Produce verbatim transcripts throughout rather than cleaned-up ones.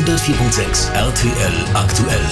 hundertvier Komma sechs R T L aktuell.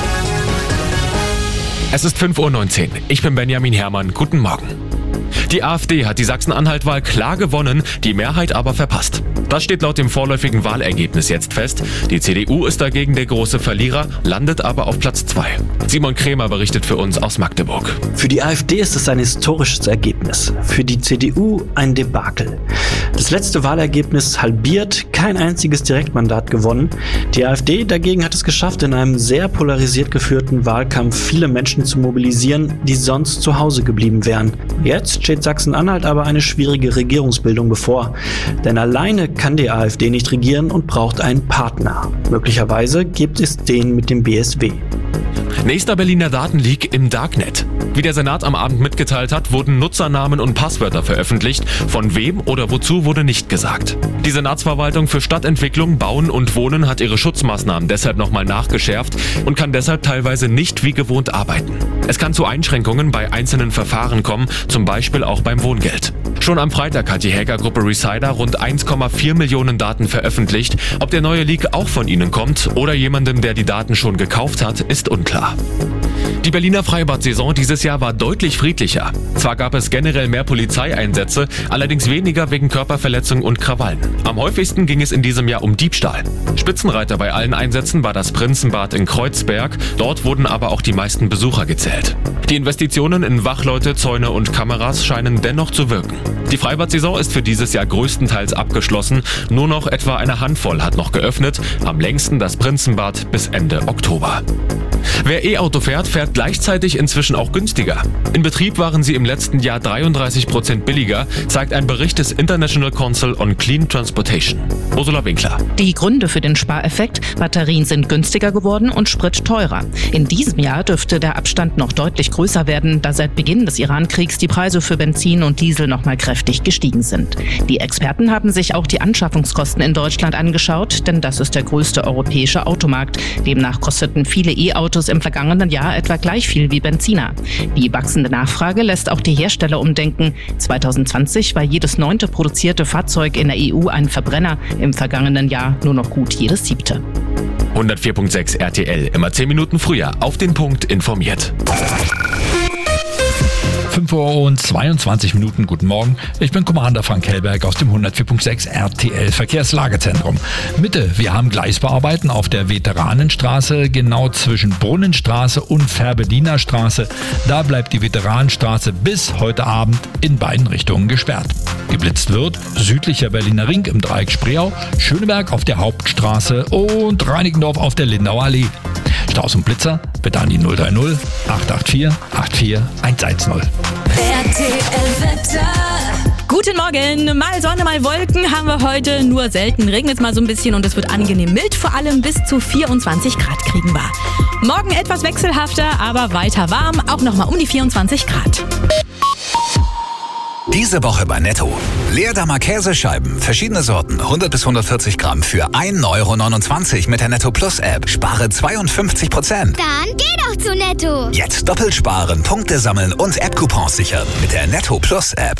Es ist fünf Uhr neunzehn. Ich bin Benjamin Herrmann. Guten Morgen. Die AfD hat die Sachsen-Anhalt-Wahl klar gewonnen, die Mehrheit aber verpasst. Das steht laut dem vorläufigen Wahlergebnis jetzt fest. Die C D U ist dagegen der große Verlierer, landet aber auf Platz zwei. Simon Krämer berichtet für uns aus Magdeburg. Für die AfD ist es ein historisches Ergebnis. Für die C D U ein Debakel. Das letzte Wahlergebnis halbiert, kein einziges Direktmandat gewonnen. Die AfD dagegen hat es geschafft, in einem sehr polarisiert geführten Wahlkampf viele Menschen zu mobilisieren, die sonst zu Hause geblieben wären. Jetzt steht Sachsen-Anhalt aber eine schwierige Regierungsbildung bevor. Denn alleine kann die AfD nicht regieren und braucht einen Partner. Möglicherweise gibt es den mit dem B S W. Nächster Berliner Datenleak im Darknet. Wie der Senat am Abend mitgeteilt hat, wurden Nutzernamen und Passwörter veröffentlicht. Von wem oder wozu wurde nicht gesagt. Die Senatsverwaltung für Stadtentwicklung, Bauen und Wohnen hat ihre Schutzmaßnahmen deshalb nochmal nachgeschärft und kann deshalb teilweise nicht wie gewohnt arbeiten. Es kann zu Einschränkungen bei einzelnen Verfahren kommen, zum Beispiel auch beim Wohngeld. Schon am Freitag hat die Hackergruppe Resider rund eins Komma vier Millionen Daten veröffentlicht. Ob der neue Leak auch von ihnen kommt oder jemandem, der die Daten schon gekauft hat, ist unklar. Die Berliner Freibad-Saison dieses Jahr war deutlich friedlicher. Zwar gab es generell mehr Polizeieinsätze, allerdings weniger wegen Körperverletzung und Krawallen. Am häufigsten ging es in diesem Jahr um Diebstahl. Spitzenreiter bei allen Einsätzen war das Prinzenbad in Kreuzberg. Dort wurden aber auch die meisten Besucher gezählt. Die Investitionen in Wachleute, Zäune und Kameras scheinen dennoch zu wirken. Die Freibad-Saison ist für dieses Jahr größtenteils abgeschlossen. Nur noch etwa eine Handvoll hat noch geöffnet. Am längsten das Prinzenbad bis Ende Oktober. Wer E-Auto fährt, fährt gleichzeitig inzwischen auch günstiger. In Betrieb waren sie im letzten Jahr dreiunddreißig Prozent billiger, zeigt ein Bericht des International Council on Clean Transportation. Ursula Winkler. Die Gründe für den Spareffekt: Batterien sind günstiger geworden und Sprit teurer. In diesem Jahr dürfte der Abstand noch deutlich größer werden, da seit Beginn des Iran-Kriegs die Preise für Benzin und Diesel nochmal kräftig gestiegen sind. Die Experten haben sich auch die Anschaffungskosten in Deutschland angeschaut, denn das ist der größte europäische Automarkt. Demnach kosteten viele E-Autos im vergangenen Jahr etwa gleich viel wie Benziner. Die wachsende Nachfrage lässt auch die Hersteller umdenken. zwanzig zwanzig war jedes neunte produzierte Fahrzeug in der E U ein Verbrenner, im vergangenen Jahr nur noch gut jedes siebte. hundertvier Komma sechs R T L, immer zehn Minuten früher, auf den Punkt informiert. fünf Uhr und zweiundzwanzig Minuten, guten Morgen. Ich bin Commander Frank Hellberg aus dem hundertvier Komma sechs R T L Verkehrslagezentrum. Mitte, wir haben Gleisbauarbeiten auf der Veteranenstraße, genau zwischen Brunnenstraße und Fährberliner Straße. Da bleibt die Veteranenstraße bis heute Abend in beiden Richtungen gesperrt. Geblitzt wird südlicher Berliner Ring im Dreieck Spreeau, Schöneberg auf der Hauptstraße und Reinickendorf auf der Lindauer Allee. Staus und Blitzer bitte an die null drei null acht acht vier acht vier eins eins null. R T L-Wetter. Guten Morgen, mal Sonne, mal Wolken haben wir heute, nur selten regnet es mal so ein bisschen und es wird angenehm mild, vor allem bis zu vierundzwanzig Grad kriegen wir. Morgen etwas wechselhafter, aber weiter warm, auch nochmal um die vierundzwanzig Grad. Diese Woche bei Netto. Leerdammer Käsescheiben, verschiedene Sorten, hundert bis hundertvierzig Gramm für ein Euro neunundzwanzig mit der Netto Plus App. Spare zweiundfünfzig Prozent. Dann geh doch zu Netto. Jetzt doppelt sparen, Punkte sammeln und App-Coupons sichern mit der Netto Plus App.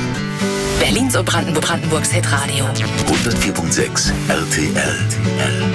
Berlins und Brandenburg, Brandenburgs Hitradio. hundertvier Komma sechs R T L.